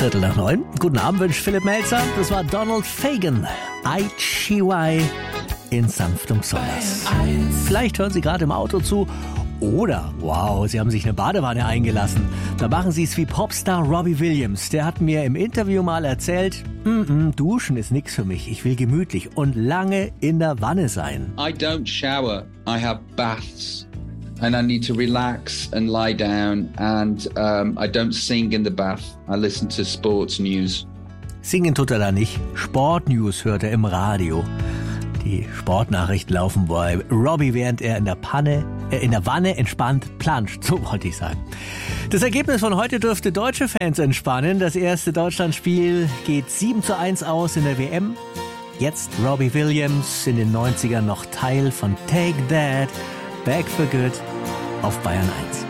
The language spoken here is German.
8:15. Guten Abend wünscht Philipp Melzer. Das war Donald Fagen. Ai Chihuahua in sanftem Sommers. Vielleicht hören Sie gerade im Auto zu. Oder, wow, Sie haben sich eine Badewanne eingelassen. Da machen Sie es wie Popstar Robbie Williams. Der hat mir im Interview mal erzählt, Duschen ist nix für mich. Ich will gemütlich und lange in der Wanne sein. I don't shower. I have baths. And I need to relax and lie down. And I don't sing in the bath. I listen to sports news. Singen tut er da nicht. Sportnews hört er im Radio. Die Sportnachrichten laufen bei Robbie, während er in der Wanne entspannt planscht, so wollte ich sagen. Das Ergebnis von heute dürfte deutsche Fans entspannen. Das erste Deutschlandspiel geht 7:1 aus in der WM. Jetzt Robbie Williams, in den 90ern noch Teil von Take That, Back for Good auf Bayern 1.